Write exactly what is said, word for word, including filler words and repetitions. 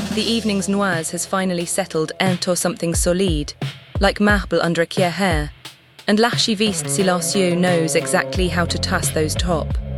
The evening's noise has finally settled into something solide, like marble under a cuir hair, and l'archiviste silencieux knows exactly how to toss those top.